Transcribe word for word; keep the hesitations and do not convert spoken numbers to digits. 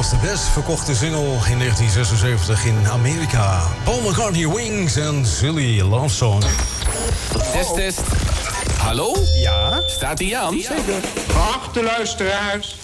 was de best verkochte single in negentien zesenzeventig in Amerika. Paul McCartney, Wings en Silly Love Song. Test, test. Hallo? Ja? Staat hij aan? Zeker. Geachte luisteraars.